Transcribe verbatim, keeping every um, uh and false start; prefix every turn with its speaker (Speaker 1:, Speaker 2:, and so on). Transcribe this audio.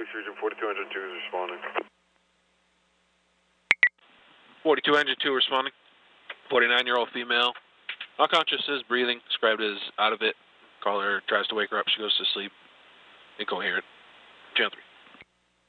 Speaker 1: police region, forty-two hundred two is responding.
Speaker 2: forty-two hundred two responding. forty-nine-year-old female. Unconscious, is breathing, described as out of it. Caller tries to wake her up, she goes to sleep. Incoherent. Channel three.